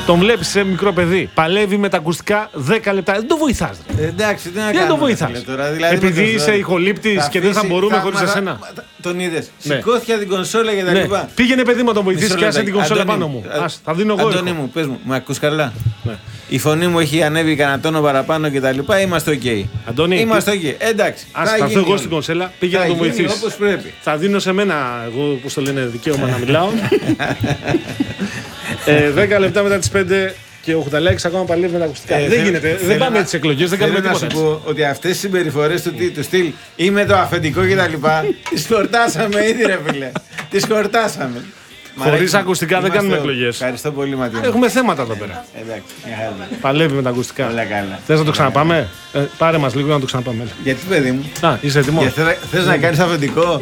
Τον βλέπεις σε μικρό παιδί. Παλεύει με τα ακουστικά 10 λεπτά. Δεν το βοηθάς. Εντάξει, τι να δεν το βοηθάς. Δηλαδή, επειδή είσαι ηχολήπτης και δεν θα μπορούμε χωρίς εσένα. Τον είδες. Σηκώθηκε την κονσόλα και τα λοιπά. Πήγαινε παιδί μου, τον βοηθήσει και άσε την κονσόλα πάνω μου. Θα δίνω εγώ. Αντώνη μου, πες μου, με ακούς καλά? Η φωνή μου έχει ανέβει κανένα τόνο παραπάνω και τα λοιπά. Είμαστε οκ. Αντώνη, είμαστε οκ. Εντάξει. Θα έρθω εγώ στην κονσέλα, πήγαινε να τον βοηθήσει. Όπως πρέπει. Θα δίνω σε μένα, εγώ που το λένε, δικαίωμα να μιλάω. 10 λεπτά μετά τις 5 και ο Χουταλάκης ακόμα παλεύει με τα ακουστικά. Δεν γίνεται. Δεν πάμε τις εκλογές, δεν κάνουμε τίποτα. Να σου πω ότι αυτές τις συμπεριφορές του στυλ είμαι το αφεντικό και τα λοιπά, τις χορτάσαμε ήδη, ρε φίλε. Τις χορτάσαμε. Χωρίς ακουστικά δεν κάνουμε εκλογές. Ευχαριστώ πολύ, Ματιό. Έχουμε θέματα εδώ πέρα. Εντάξει. Παλεύει με τα ακουστικά. Όλα καλά. Θες να το ξαναπάμε? Πάρε μας λίγο να το ξαναπάμε. Γιατί, παιδί μου? Είσαι έτοιμος? Θες να κάνεις αφεντικό?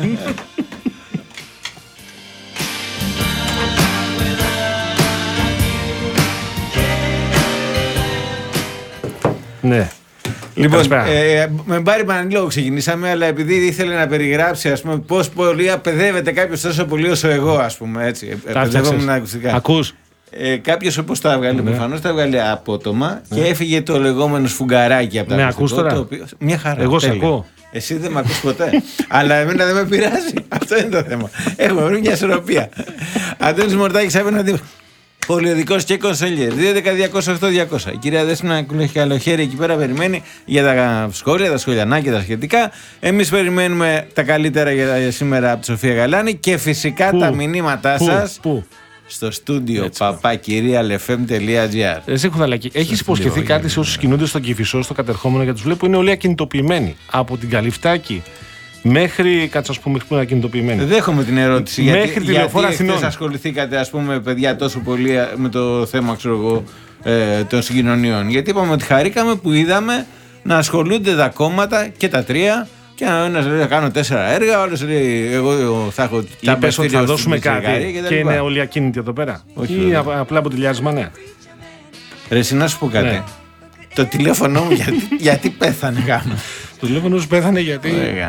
Ναι. Λοιπόν, με Μπάρι Παναγγελόπουλο ξεκινήσαμε, αλλά επειδή ήθελε να περιγράψει, ας πούμε, πώς πολύ απαιδεύεται κάποιος τόσο πολύ όσο εγώ, ας πούμε, έτσι. Παιδεύομαι με ακουστικά. Ακούς? Κάποιος όπως τα έβγαλε, προφανώς τα έβγαλε απότομα και έφυγε το λεγόμενο σφουγγαράκι από τα ακουστικά. Με ακούς τώρα? Μια χαρά. Εγώ σε ακούω. Εσύ δεν με ακούς ποτέ. Αλλά εμένα δεν με πειράζει. Αυτό είναι το θέμα. Έχουμε βρει μια ισορροπία. Αντώνης Μορτάκης απέναντι. Πολιοδικός και κονσέλιερ. 2.10.208.200. Η κυρία Δέσποινα Καλοχέρη εκεί πέρα περιμένει για τα σχόλια, τα σχολιανάκια, τα σχετικά. Εμείς περιμένουμε τα καλύτερα για σήμερα από τη Σοφία Γαλάνη και φυσικά τα μηνύματά σας στο στούντιο papakirialfm.gr. Εσύ, Χουδαλάκη, έχεις υποσχεθεί κάτι σε όσους κινούνται στον Κηφισό, στο κατερχόμενο, γιατί τους βλέπω είναι όλοι ακινητοποιημένοι. Από την Καλυφτάκη μέχρι, κάτσε, ας πούμε, μέχρι που είναι ακινητοποιημένοι. Δέχομαι την ερώτηση. Μέχρι τη Λεωφόρο Αθηνών. Γιατί ασχοληθήκατε, ας πούμε, παιδιά, τόσο πολύ με το θέμα, ξέρω εγώ, των συγκοινωνιών? Γιατί είπαμε ότι χαρήκαμε που είδαμε να ασχολούνται τα κόμματα και τα τρία. Και ένας λέει: θα κάνω 4 έργα, ο άλλος λέει: εγώ θα έχω. Θα πες ότι θα δώσουμε κάτι και είναι όλοι ακίνητοι εδώ πέρα? Όχι, ή απλά ποτηλιάρισμα, ναι. Ρε, εσύ να σου πω κάτι. Ναι. Το τηλέφωνο μου γιατί πέθανε γάμο. Το τηλέφωνο σου πέθανε γιατί.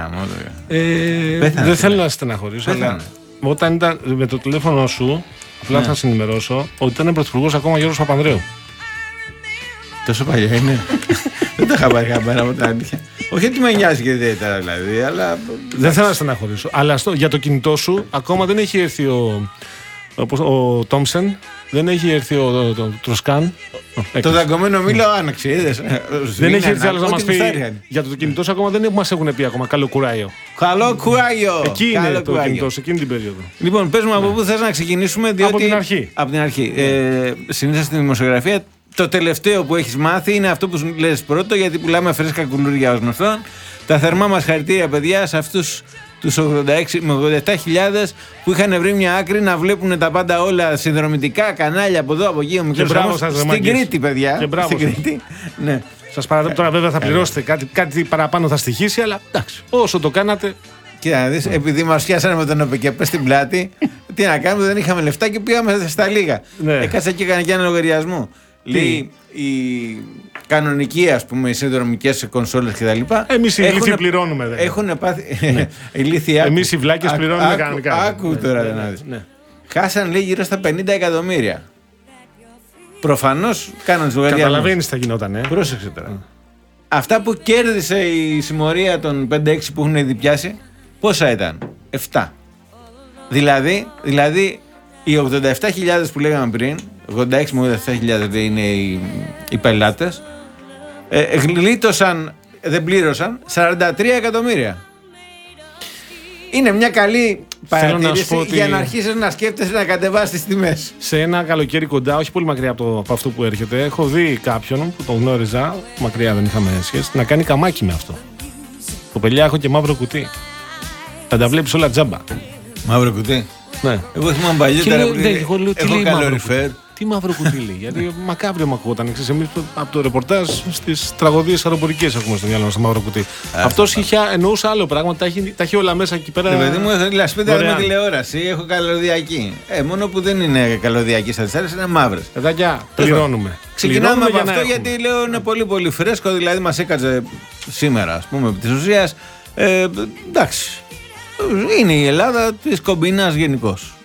Δεν θέλω να στεναχωρήσω, αλλά όταν ήταν με το τηλέφωνο σου, απλά θα σε ενημερώσω ότι ήταν πρωθυπουργός ακόμα Γιώργος Παπανδρέου. Τόσο παλιά είναι? Δεν τα είχα πάρει χαμπέρα από τα αλήθεια. Όχι ότι με νοιάζει και ιδιαίτερα δηλαδή, αλλά. Δεν θέλω να στεναχωρήσω. Αλλά για το κινητό σου ακόμα δεν έχει έρθει ο Τόμσεν, δεν έχει έρθει ο Τροσκάν. Το δαγκωμένο μήλο άνοιξε, είδες. Δεν έχει έρθει άλλο να μας πει. Για το κινητό σου ακόμα δεν μας έχουν πει ακόμα. Καλό κουράγιο. Καλό κουράγιο! Εκεί είναι το κινητό σου, εκείνη την περίοδο. Λοιπόν, πες μου από πού θες να ξεκινήσουμε, διότι. Από την αρχή. Από την αρχή. Συνήθως στην δημοσιογραφία το τελευταίο που έχεις μάθει είναι αυτό που λες πρώτο, γιατί πουλάμε φρέσκα κουλούρια ως γνωστόν. Τα θερμά μας χαρητήρια, παιδιά, σε αυτούς τους 86 με 87.000 που είχαν βρει μια άκρη να βλέπουν τα πάντα όλα συνδρομητικά κανάλια από εδώ, από εκεί, ο μικρός χαμός, στην Κρήτη, παιδιά. Και μπράβο στην Κρήτη. Ναι. Σας παραδέχομαι, τώρα βέβαια θα πληρώσετε κάτι παραπάνω, θα στοιχήσει, αλλά εντάξει, όσο το κάνατε. Κοίτα να δεις, επειδή μας πιάσανε με τον ΟΠΕΚΕΠΕ στην πλάτη, τι να κάνουμε, δεν είχαμε λεφτά και πήγαμε στα λίγα. Έκατσα και έκανα και ένα λογαριασμό. Λέει η κανονική, ας πούμε, οι συνδρομικές κονσόλες κτλ. Εμείς οι ηλίθιοι πληρώνουμε. Έχουν πάθει. Εμείς οι βλάκες πληρώνουμε κανονικά. Άκου τώρα να δεις. Χάσαν, λέει, γύρω στα 50 εκατομμύρια. Προφανώς κάναν τους λογαριασμούς. Καταλαβαίνεις τι θα γινόταν, Πρόσεξε τώρα. Αυτά που κέρδισε η συμμορία των 5-6 που έχουν ήδη πιάσει, πόσα ήταν? 7. Δηλαδή οι 87.000 που λέγαμε πριν, 86 με 87.000 είναι οι πελάτες, γλίτωσαν, δεν πλήρωσαν 43 εκατομμύρια. Είναι μια καλή παρατήρηση για να αρχίσεις να σκέφτεσαι να κατεβάσεις τις τιμές. Σε ένα καλοκαίρι κοντά, όχι πολύ μακριά από αυτό που έρχεται, έχω δει κάποιον που τον γνώριζα, μακριά δεν είχαμε σχέση, να κάνει καμάκι με αυτό. Κοπελιά, έχω και μαύρο κουτί. Θα τα βλέπεις όλα τζάμπα. Μαύρο κουτί? Ναι. Εγώ θυμάμαι παλιότερα που έχω καλοριφέρ. Τι μαύρο κουτί λέει, γιατί μακάβριο μου ακούγονταν. Εμείς από το ρεπορτάζ στις τραγωδίες αεροπορικές έχουμε στο μυαλό μας το μαύρο κουτί. Αυτός εννοούσε άλλο πράγμα, τα έχει όλα μέσα εκεί πέρα. Παιδί μου, έχω σπίτι με τηλεόραση, έχω καλωδιακή. Μόνο που δεν είναι καλωδιακή στα άλλες, είναι μαύρες. Παιδάκια, πληρώνουμε. Ξεκινάμε από αυτό γιατί λέω είναι πολύ πολύ φρέσκο, δηλαδή μας έκατσε σήμερα, ας πούμε, της ουσίας. Εντάξει. Είναι η Ελλάδα της κομπίνας γενικώς.